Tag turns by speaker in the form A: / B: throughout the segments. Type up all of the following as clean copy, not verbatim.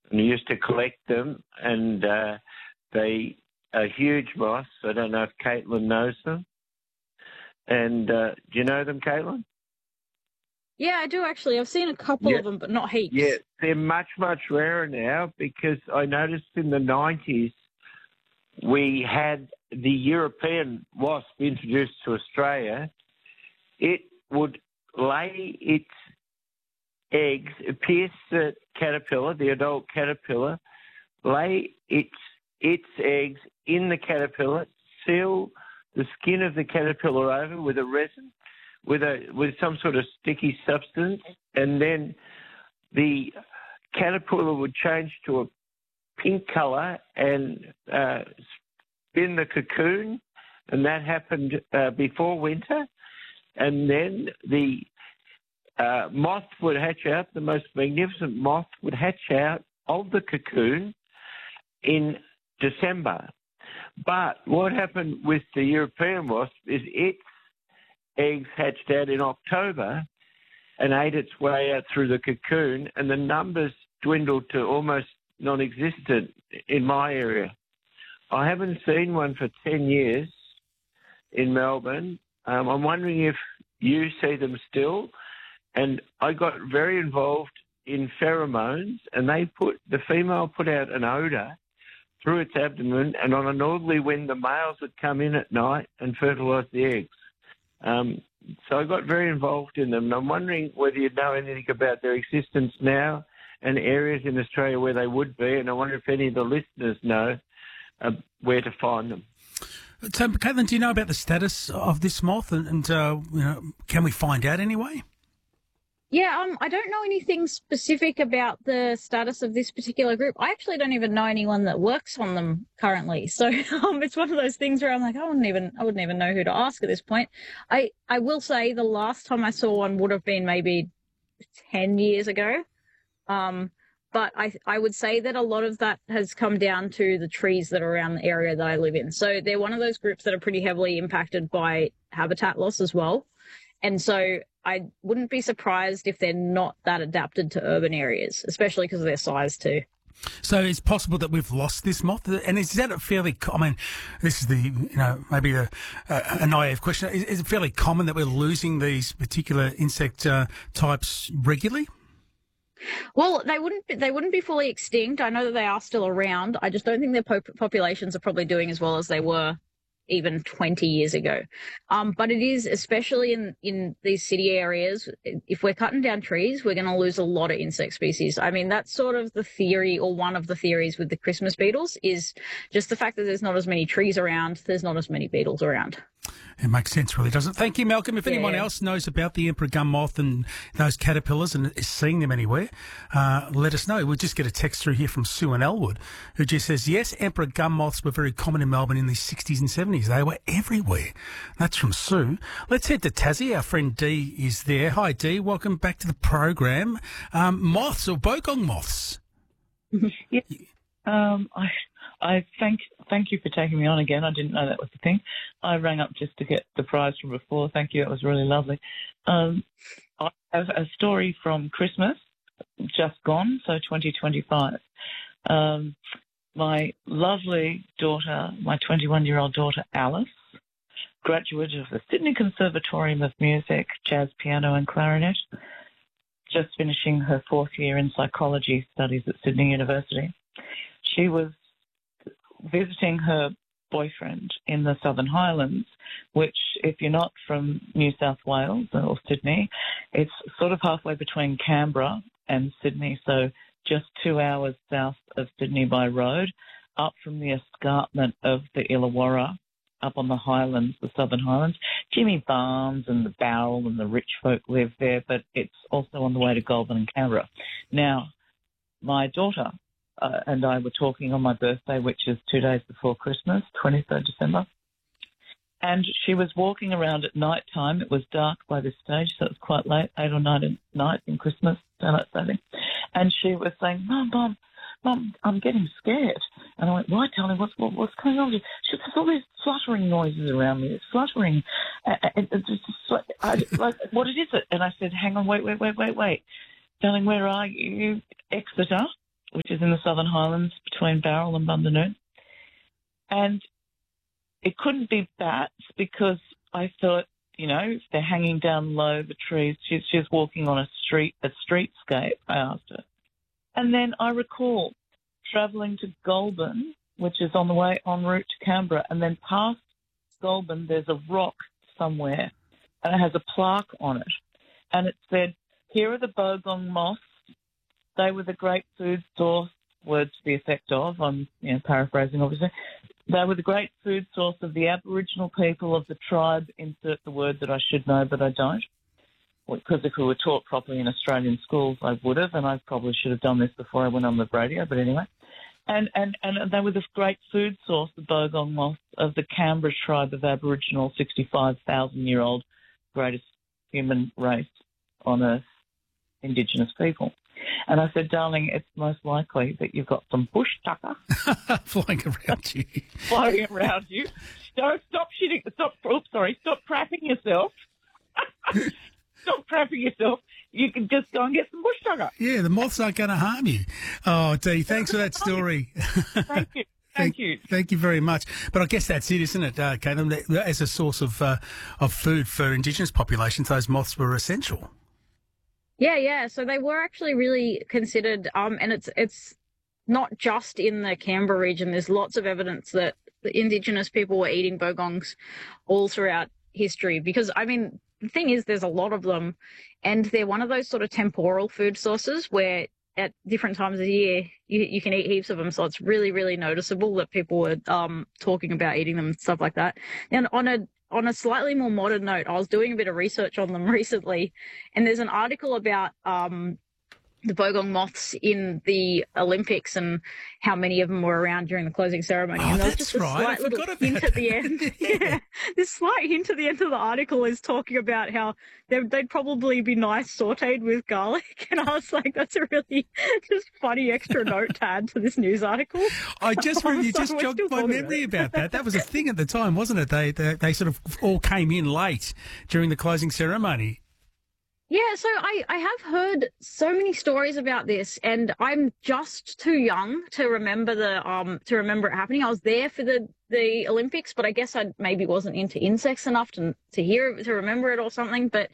A: and I used to collect them, and they are huge moths. I don't know if Caitlin knows them. And do you know them, Caitlin?
B: Yeah, I do actually. I've seen a couple of them, but not heaps.
A: Yeah, they're much, much rarer now because I noticed in the 90s we had the European wasp introduced to Australia. It would lay its eggs, pierce the caterpillar, the adult caterpillar, lay its eggs in the caterpillar, seal the skin of the caterpillar over with a resin, with some sort of sticky substance, and then the caterpillar would change to a pink colour and spin the cocoon, and that happened before winter. And then the moth would hatch out, the most magnificent moth would hatch out of the cocoon in December. But what happened with the European wasp is its eggs hatched out in October and ate its way out through the cocoon, and the numbers dwindled to almost non-existent in my area. I haven't seen one for 10 years in Melbourne. I'm wondering if you see them still. And I got very involved in pheromones, and the female put out an odour through its abdomen, and on a northerly wind, the males would come in at night and fertilise the eggs. So I got very involved in them, and I'm wondering whether you know anything about their existence now and areas in Australia where they would be, and I wonder if any of the listeners know where to find them.
C: So, Caitlin, do you know about the status of this moth, and can we find out anyway?
B: Yeah, I don't know anything specific about the status of this particular group. I actually don't even know anyone that works on them currently. So it's one of those things where I'm like, I wouldn't even know who to ask at this point. I will say the last time I saw one would have been maybe 10 years ago. But I would say that a lot of that has come down to the trees that are around the area that I live in. So they're one of those groups that are pretty heavily impacted by habitat loss as well. And so I wouldn't be surprised if they're not that adapted to urban areas, especially because of their size too.
C: So it's possible that we've lost this moth, and is that fairly? I mean, this is maybe a naive question. Is it fairly common that we're losing these particular insect types regularly?
B: Well, they wouldn't be fully extinct. I know that they are still around. I just don't think their populations are probably doing as well as they were even 20 years ago. But it is, especially in these city areas, if we're cutting down trees, we're going to lose a lot of insect species. I mean, that's sort of the theory, or one of the theories with the Christmas beetles, is just the fact that there's not as many trees around, there's not as many beetles around.
C: It makes sense, really, doesn't it? Thank you, Malcolm. If anyone else knows about the emperor gum moth and those caterpillars and is seeing them anywhere, let us know. We'll just get a text through here from Sue in Elwood, who just says, yes, emperor gum moths were very common in Melbourne in the 60s and 70s. They were everywhere. That's from Sue. Let's head to Tassie. Our friend Dee is there. Hi, Dee. Welcome back to the program. Moths, or bogong moths?
D: Yeah. I thank you for taking me on again. I didn't know that was the thing. I rang up just to get the prize from before. Thank you. It was really lovely. I have a story from Christmas just gone, so 2025. My lovely daughter, my 21-year-old daughter, Alice, graduate of the Sydney Conservatorium of Music, jazz, piano and clarinet, just finishing her fourth year in psychology studies at Sydney University. She was visiting her boyfriend in the Southern Highlands, which, if you're not from New South Wales or Sydney, it's sort of halfway between Canberra and Sydney, so just 2 hours south of Sydney by road, up from the escarpment of the Illawarra, up on the Highlands, the Southern Highlands. Jimmy Barnes and the Bowral and the rich folk live there, but it's also on the way to Goulburn and Canberra. Now, my daughter and I were talking on my birthday, which is 2 days before Christmas, 23rd December. And she was walking around at night time. It was dark by this stage, so it was quite late, 8 or 9 at night in Christmas, daylight saving. And she was saying, Mum, I'm getting scared. And I went, why, darling? What's going on? She said, there's all these fluttering noises around me. It's fluttering. What is it? And I said, hang on, wait. Darling, where are you? Exeter. which is in the Southern Highlands between Bowral and Bundanoon. And it couldn't be bats because I thought, you know, if they're hanging down low the trees, she's walking on a streetscape, I asked her. And then I recall travelling to Goulburn, which is on the way en route to Canberra, and then past Goulburn there's a rock somewhere, and it has a plaque on it. And it said, here are the bogong moths. They were the great food source, words to the effect of, I'm paraphrasing obviously. They were the great food source of the Aboriginal people of the tribe, insert the word that I should know but I don't. Because if we were taught properly in Australian schools, I would have, and I probably should have done this before I went on the radio, but anyway. And they were the great food source, the bogong moths, of the Canberra tribe of Aboriginal 65,000-year-old greatest human race on Earth, Indigenous people. And I said, darling, it's most likely that you've got some bush tucker
C: flying around you.
D: Flying around you. Stop crapping yourself. Stop crapping yourself. You can just go and get some bush tucker.
C: Yeah, the moths aren't going to harm you. Oh, Dee, thanks for that story.
D: Thank you.
C: Thank you very much. But I guess that's it, isn't it, Caitlin? As a source of food for Indigenous populations, those moths were essential.
B: Yeah. So they were actually really considered, and it's not just in the Canberra region. There's lots of evidence that the Indigenous people were eating bogongs all throughout history because, I mean, the thing is there's a lot of them, and they're one of those sort of temporal food sources where at different times of the year you can eat heaps of them. So it's really, really noticeable that people were talking about eating them and stuff like that. And on a slightly more modern note, I was doing a bit of research on them recently, and there's an article about the bogong moths in the Olympics and how many of them were around during the closing ceremony.
C: Oh,
B: and
C: that's
B: just a
C: right.
B: slight little hint at the end. Yeah. This slight hint at the end of the article is talking about how they'd probably be nice sautéed with garlic. And I was like, that's a really just funny extra note to add to this news article.
C: You just jogged my memory about that. That was a thing at the time, wasn't it? They sort of all came in late during the closing ceremony.
B: Yeah, so I have heard so many stories about this, and I'm just too young to remember it happening. I was there for the Olympics, but I guess I maybe wasn't into insects enough to remember it or something. But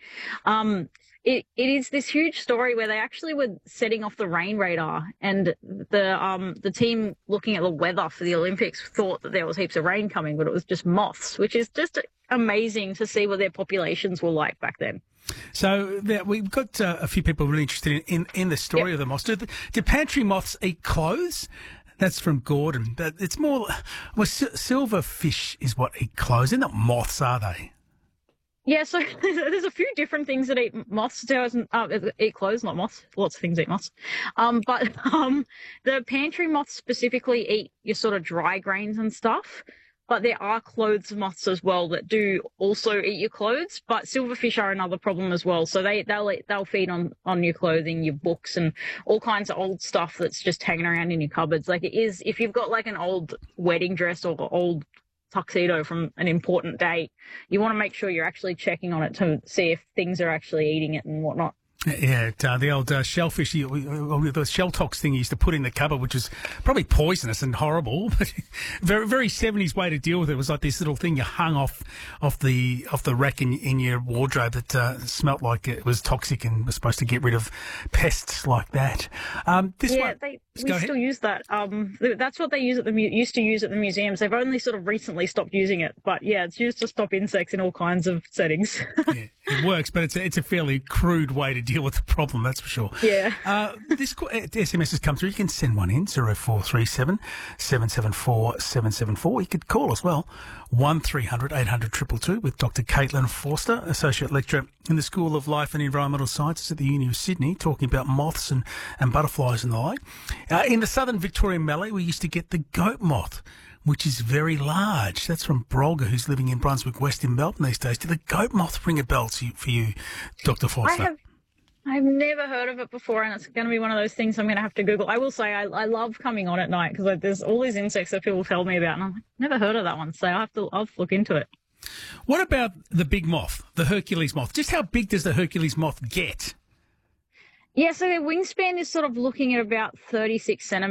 B: it is this huge story where they actually were setting off the rain radar, and the team looking at the weather for the Olympics thought that there was heaps of rain coming, but it was just moths, which is just amazing to see what their populations were like back then.
C: So we've got a few people really interested in the story of the moths. Do pantry moths eat clothes? That's from Gordon. It's more, silverfish is what eat clothes. They're not moths, are they?
B: Yeah, so there's a few different things that eat moths. Eat clothes, not moths. Lots of things eat moths. But the pantry moths specifically eat your sort of dry grains and stuff. But there are clothes moths as well that do also eat your clothes. But silverfish are another problem as well. So they'll feed on your clothing, your books, and all kinds of old stuff that's just hanging around in your cupboards. Like it is, if you've got like an old wedding dress or old tuxedo from an important date, you want to make sure you're actually checking on it to see if things are actually eating it and whatnot.
C: Yeah, the old shellfish, the shell tox thing you used to put in the cupboard, which was probably poisonous and horrible, but very, very 70s way to deal with it. It was like this little thing you hung off the rack in your wardrobe that smelt like it was toxic and was supposed to get rid of pests like that. We still use that. That's what they used to use at the museums. They've only sort of recently stopped using it, but yeah, it's used to stop insects in all kinds of settings. Yeah, it works, but it's a fairly crude way to deal with the problem, that's for sure.
B: Yeah.
C: This SMS has come through. You can send one in, 0437 774 774. You could call as well, 1300 800 222 with Dr. Caitlin Forster, Associate Lecturer in the School of Life and Environmental Sciences at the Uni of Sydney, talking about moths and butterflies and the like. In the southern Victorian Mallee, we used to get the goat moth, which is very large. That's from Brolga, who's living in Brunswick West in Melbourne these days. Did the goat moth ring a bell for you, Dr. Forster?
B: I've never heard of it before, and it's going to be one of those things I'm going to have to Google. I will say I love coming on at night because there's all these insects that people tell me about, and I'm like, never heard of that one, so I'll have to look into it.
C: What about the big moth, the Hercules moth? Just how big does the Hercules moth get?
B: Yeah, so their wingspan is sort of looking at about 36 centimetres.